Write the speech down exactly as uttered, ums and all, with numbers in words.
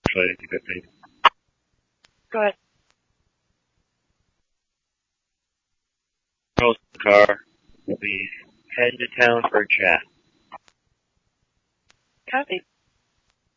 actually. It's a good thing. Go ahead. Close the car. We'll be heading to town for a chat. Copy.